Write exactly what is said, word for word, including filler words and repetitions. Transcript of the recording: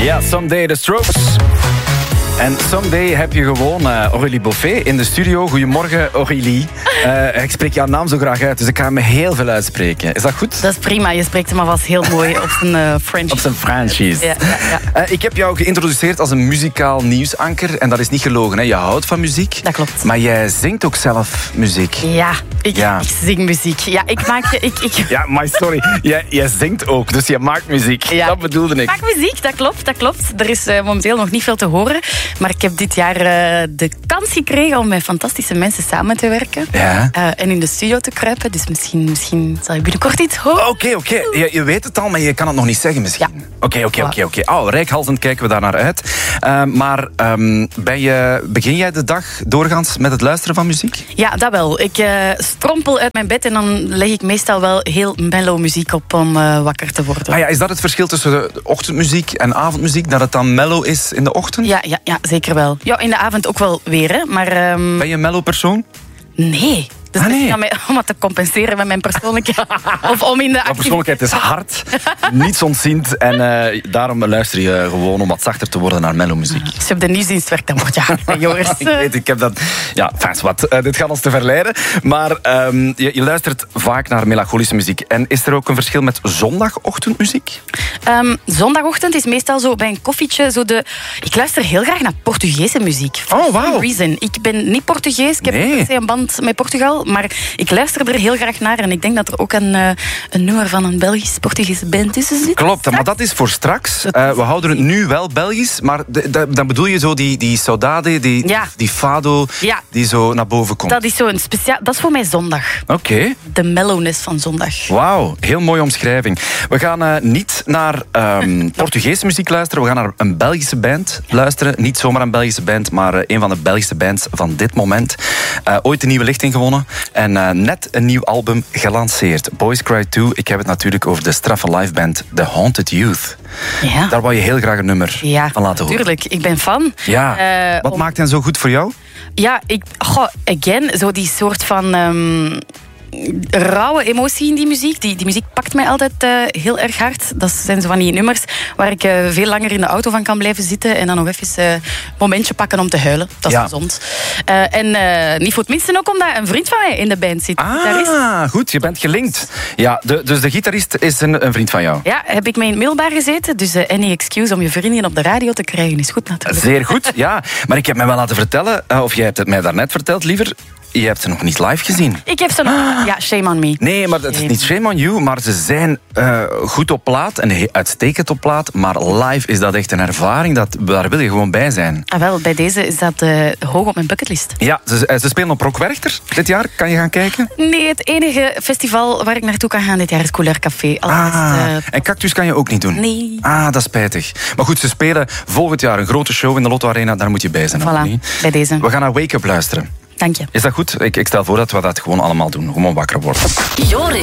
Ja, Someday The Strokes. En Someday heb je gewoon uh, Aurélie Boffet in de studio. Goedemorgen, Aurélie. Uh, ik spreek jouw naam zo graag uit, dus ik ga hem heel veel uitspreken. Is dat goed? Dat is prima. Je spreekt hem alvast heel mooi op zijn uh, French. Op zijn Frenchies. Ja, ja, ja. Uh, ik heb jou geïntroduceerd als een muzikaal nieuwsanker. En dat is niet gelogen, hè? Je houdt van muziek. Dat klopt. Maar jij zingt ook zelf muziek. Ja, ik, Ja. ik zing muziek. Ja, ik maak... Ik, ik... Ja, maar sorry. jij, jij zingt ook, dus je maakt muziek. Ja. Dat bedoelde ik. Ik maak muziek, dat klopt, dat klopt. Er is uh, momenteel nog niet veel te horen. Maar ik heb dit jaar uh, de kans gekregen om met fantastische mensen samen te werken. Ja. Uh, en in de studio te kruipen. Dus misschien, misschien zal je binnenkort iets horen. Oké, oké. Je, je weet het al, maar je kan het nog niet zeggen misschien. Ja. Oké, oké, oké, oké. Oh, reikhalzend kijken we daar naar uit. Uh, maar um, ben je, begin jij de dag doorgaans met het luisteren van muziek? Ja, dat wel. Ik uh, strompel uit mijn bed en dan leg ik meestal wel heel mellow muziek op om uh, wakker te worden. Ah ja, is dat het verschil tussen de ochtendmuziek en avondmuziek? Dat het dan mellow is in de ochtend? Ja, ja, ja, zeker wel. Ja, in de avond ook wel weer, hè. Maar... Um... Ben je een mellow persoon? Nee. Dus ah, nee. misschien om, mij, om het te compenseren met mijn persoonlijkheid. Of om in de Jouw persoonlijkheid is hard, niets ontziend. En uh, daarom luister je gewoon om wat zachter te worden naar mellow muziek. Als je op de nieuwsdienst werkt, dan word je hard, hè, Joris. Ik weet, ik heb dat... Ja, fijn, wat. Uh, dit gaat ons te verleiden. Maar um, je, je luistert vaak naar melancholische muziek. En is er ook een verschil met zondagochtendmuziek? Um, zondagochtend is meestal zo bij een koffietje. Zo de... Ik luister heel graag naar Portugese muziek. For oh, wow. some reason. Ik ben niet Portugees. Ik heb nee. per se een band met Portugal. Maar ik luister er heel graag naar. En ik denk dat er ook een, uh, een nummer van een Belgisch-Portugese band tussen zit. Klopt, maar dat is voor straks. Uh, we houden het nu wel Belgisch. Maar de, de, dan bedoel je zo die, die saudade, die, ja. die fado, ja. die zo naar boven komt. Dat is zo een speciaal... Dat is voor mij zondag. Oké. Okay. De mellowness van zondag. Wauw, heel mooie omschrijving. We gaan uh, niet naar um, Portugese muziek luisteren. We gaan naar een Belgische band luisteren. Niet zomaar een Belgische band, maar uh, een van de Belgische bands van dit moment. Uh, ooit een nieuwe lichting gewonnen. En uh, net een nieuw album gelanceerd. Boys Cry two. Ik heb het natuurlijk over de straffe liveband The Haunted Youth. Ja. Daar wou je heel graag een nummer ja, van laten horen. Tuurlijk, ik ben fan. Ja. Uh, Wat om... maakt hen zo goed voor jou? Ja, ik, goh, again, zo die soort van... Um... rauwe emotie in die muziek. Die, die muziek pakt mij altijd uh, heel erg hard. Dat zijn zo van die nummers waar ik uh, veel langer in de auto van kan blijven zitten en dan nog even uh, een momentje pakken om te huilen. Dat is ja. gezond. Uh, en uh, niet voor het minste ook omdat een vriend van mij in de band zit. Ah, gitarist. Goed, je bent gelinkt. Ja, de, dus de gitarist is een, een vriend van jou? Ja, heb ik mee in het middelbaar gezeten. Dus uh, any excuse om je vriendin op de radio te krijgen is goed natuurlijk. Zeer goed, ja. Maar ik heb mij wel laten vertellen, uh, of jij hebt het mij daarnet verteld, liever... Je hebt ze nog niet live gezien. Ik heb ze nog... Ah. Ja, shame on me. Nee, maar het is niet shame on you, maar ze zijn uh, goed op plaat en uitstekend op plaat. Maar live is dat echt een ervaring, dat, daar wil je gewoon bij zijn. Ah, wel, bij deze is dat uh, hoog op mijn bucketlist. Ja, ze, ze spelen op Rock Werchter dit jaar. Kan je gaan kijken? Nee, het enige festival waar ik naartoe kan gaan dit jaar is Couleur Café. Ah, uh... En Cactus kan je ook niet doen? Nee. Ah, dat is spijtig. Maar goed, ze spelen volgend jaar een grote show in de Lotto Arena. Daar moet je bij zijn. Voilà, bij deze. We gaan naar Wake Up luisteren. Dank je. Is dat goed? Ik, ik stel voor dat we dat gewoon allemaal doen. Gewoon wakker worden. Joris